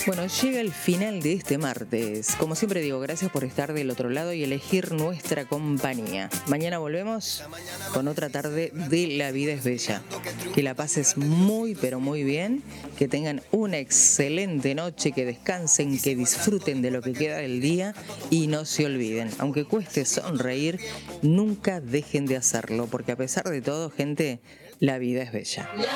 Bueno, llega el final de este martes. Como siempre digo, gracias por estar del otro lado y elegir nuestra compañía. Mañana volvemos con otra tarde de La Vida es Bella. Que la pases muy, pero muy bien. Que tengan una excelente noche, que descansen, que disfruten de lo que queda del día y no se olviden. Aunque cueste sonreír, nunca dejen de hacerlo, porque a pesar de todo, gente, la vida es bella.